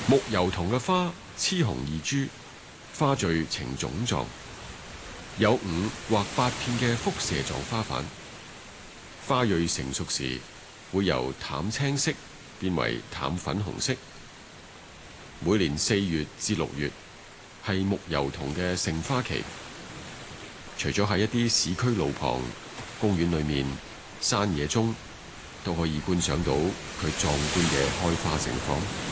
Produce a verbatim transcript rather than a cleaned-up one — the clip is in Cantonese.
木油桐嘅花雌雄異株，花序呈種狀，有五或八片嘅輻射狀花瓣。花蕊成熟時會由淡青色變為淡粉紅色。每年四月至六月係木油桐嘅盛花期。除咗喺一啲市區路旁、公園裏面、山野中，都可以觀賞到佢壯觀嘅開花情況。